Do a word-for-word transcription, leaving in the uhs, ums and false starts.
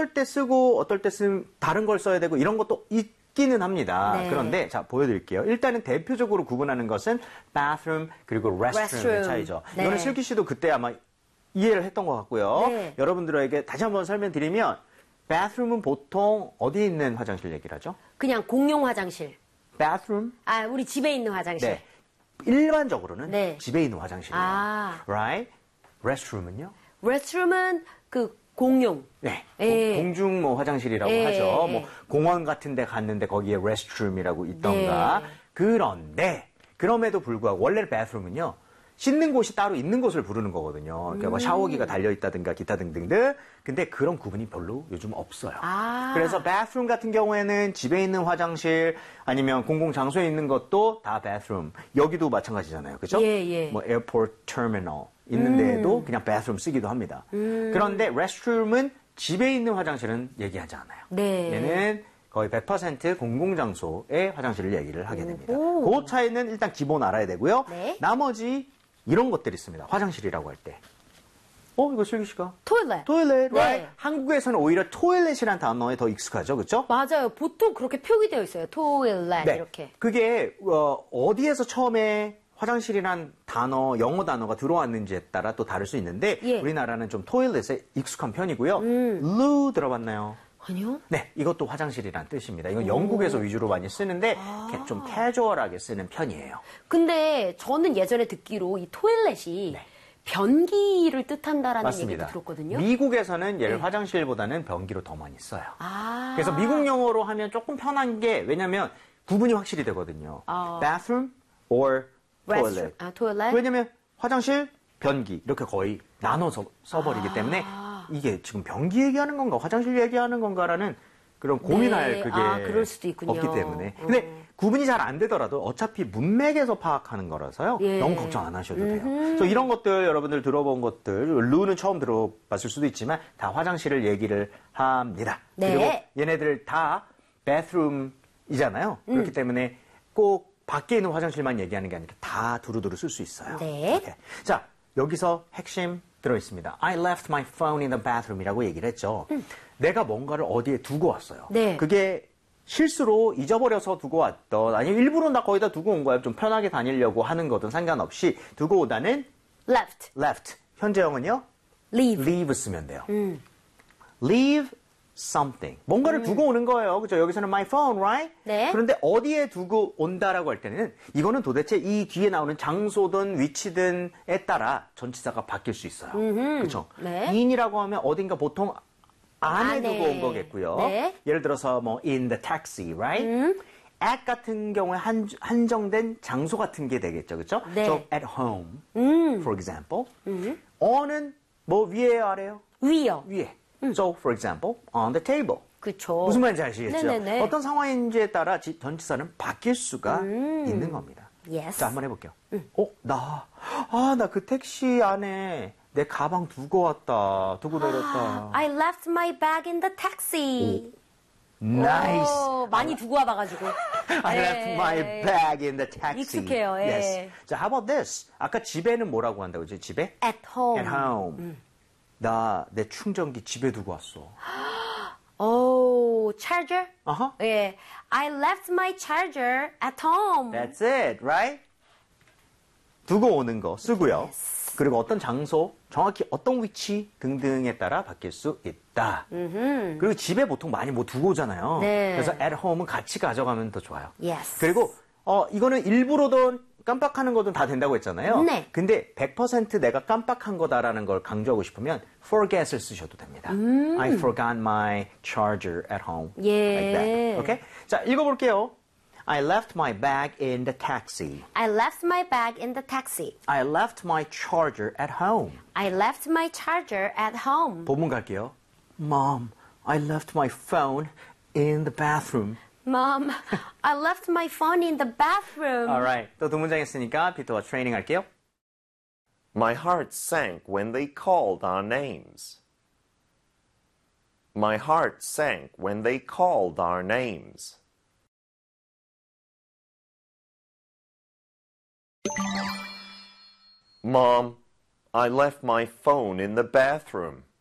어떨 때 쓰고 어떨 때 쓰면 다른 걸 써야 되고 이런 것도 있기는 합니다. 네. 그런데 자 보여드릴게요. 일단은 대표적으로 구분하는 것은 bathroom 그리고 restroom의 restroom. 차이죠. 네. 이거는 슬기 씨도 그때 아마 이해를 했던 것 같고요. 네. 여러분들에게 다시 한번 설명드리면 bathroom은 보통 어디에 있는 화장실 얘기를 하죠? 그냥 공용 화장실. bathroom? 아, 우리 집에 있는 화장실. 네. 일반적으로는 네. 집에 있는 화장실이에요. 아. Right? restroom은요? restroom은 그 공용. 네. 예. 공중 뭐 화장실이라고 예. 하죠. 뭐 공원 같은 데 갔는데 거기에 restroom이라고 있던가. 네. 그런데 그럼에도 불구하고 원래 bathroom은요. 씻는 곳이 따로 있는 곳을 부르는 거거든요. 그러니까 뭐 샤워기가 달려 있다든가 기타 등등등. 근데 그런 구분이 별로 요즘 없어요. 아. 그래서 bathroom 같은 경우에는 집에 있는 화장실 아니면 공공 장소에 있는 것도 다 bathroom. 여기도 마찬가지잖아요. 그죠? 예, 예. 뭐 airport terminal 있는 데에도 음. 그냥 bathroom 쓰기도 합니다. 음. 그런데 restroom은 집에 있는 화장실은 얘기하지 않아요. 네. 얘는 거의 백 퍼센트 공공장소의 화장실을 얘기를 하게 됩니다. 오호. 그 차이는 일단 기본 알아야 되고요. 네. 나머지 이런 것들이 있습니다. 화장실이라고 할 때. 어, 이거 슬기 씨가? 토일렛. 토일렛, 네. right? 한국에서는 오히려 토일렛이라는 단어에 더 익숙하죠, 그렇죠? 맞아요. 보통 그렇게 표기되어 있어요. 토일렛 네. 이렇게. 그게 어, 어디에서 처음에 화장실이란 단어, 영어 단어가 들어왔는지에 따라 또 다를 수 있는데 예. 우리나라는 좀 토일렛에 익숙한 편이고요. 음. loo 들어봤나요? 아니요. 네, 이것도 화장실이란 뜻입니다. 이건 영국에서 위주로 많이 쓰는데 아. 이렇게 좀 캐주얼하게 쓰는 편이에요. 근데 저는 예전에 듣기로 이 토일렛이 네. 변기를 뜻한다라는 맞습니다. 얘기도 들었거든요. 미국에서는 얘를 네. 화장실보다는 변기로 더 많이 써요. 아. 그래서 미국 영어로 하면 조금 편한 게 왜냐면 구분이 확실히 되거든요. 아. bathroom or Restroom. toilet. 아, 토일렛. 왜냐면 화장실, 변기 이렇게 거의 나눠서 써버리기 아. 때문에 이게 지금 변기 얘기하는 건가 화장실 얘기하는 건가라는 그런 고민할 네. 그게 아, 그럴 수도 있군요. 없기 때문에. 근데 음. 구분이 잘 안 되더라도 어차피 문맥에서 파악하는 거라서요. 예. 너무 걱정 안 하셔도 돼요. 음흠. 그래서 이런 것들 여러분들 들어본 것들 루는 처음 들어봤을 수도 있지만 다 화장실을 얘기를 합니다. 네. 그리고 얘네들 다 bathroom이잖아요. 음. 그렇기 때문에 꼭 밖에 있는 화장실만 얘기하는 게 아니라 다 두루두루 쓸 수 있어요. 네. 오케이. 자, 여기서 핵심 들어있습니다. I left my phone in the bathroom이라고 얘기를 했죠. 음. 내가 뭔가를 어디에 두고 왔어요. 네. 그게 실수로 잊어버려서 두고 왔던 아니면 일부러 나 거기다 두고 온 거야. 좀 편하게 다니려고 하는 거든 상관없이 두고 오다는 left, left. 현재형은요? leave. leave 쓰면 돼요. 음. leave something. 뭔가를 두고 오는 거예요. 그죠? 여기서는 my phone, right? 네. 그런데 어디에 두고 온다라고 할 때는 이거는 도대체 이 뒤에 나오는 장소든 위치든에 따라 전치사가 바뀔 수 있어요. 음흠. 그죠? 네. in이라고 하면 어딘가 보통 안에 안에. 두고 온 거겠고요. 네. 예를 들어서 뭐 in the taxi, right? 음. at 같은 경우에 한, 한정된 장소 같은 게 되겠죠. 그죠? 네. So at home, 음. for example. on은 뭐 위에요, 아래요? 위요. 위에. So, for example, on the table. 그쵸. 무슨 말인지 아시겠죠? 네네네. 어떤 상황인지에 따라 지- 전치사는 바뀔 수가 음. 있는 겁니다. Yes. 자, 한번 해볼게요. 어, 나, 아, 나 그 택시 안에 내 가방 두고 왔다. 두고 내렸다. I left my bag in the taxi. Nice. 오, 많이 두고 와봐가지고. I left 네. my bag in the taxi. 익숙해요, 예. Yes. 자, how about this? 아까 집에는 뭐라고 한다고 그랬지? 집에? At home. At home. 나 내 충전기 집에 두고 왔어. 오, charger? 어허. 예. I left my charger at home. That's it, right? 두고 오는 거 쓰고요. Yes. 그리고 어떤 장소, 정확히 어떤 위치 등등에 따라 바뀔 수 있다. 음흠. 그리고 집에 보통 많이 뭐 두고 오잖아요. 네. 그래서 at home은 같이 가져가면 더 좋아요. Yes. 그리고 어 이거는 일부러든 깜빡하는 거든 다 된다고 했잖아요. 네. 근데 백 퍼센트 내가 깜빡한 거다라는 걸 강조하고 싶으면 forget을 쓰셔도 됩니다. 음. I forgot my charger at home. 예. Like that. 오케이? 자, 읽어볼게요. I left my bag in the taxi. I left my bag in the taxi. I left my charger at home. I left my charger at home. 본문 갈게요. Mom, I left my phone in the bathroom. Mom, I left my phone in the bathroom. Alright. 또 두 문장 했으니까 비트와 트레이닝 할게요. My heart sank when they called our names. My heart sank when they called our names. Mom, I left my phone in the bathroom.